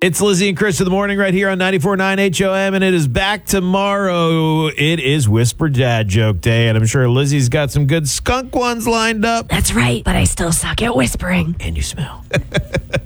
It's Lizzie and Chris in the morning right here on 94.9 HOM, and it is back tomorrow. It is Whisper Dad Joke Day, and I'm sure Lizzie's got some good skunk ones lined up. That's right, but I still suck at whispering. And you smell.